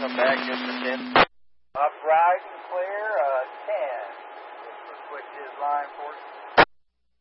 come back just a 10. Upright and clear, 10. Just switch his line for you.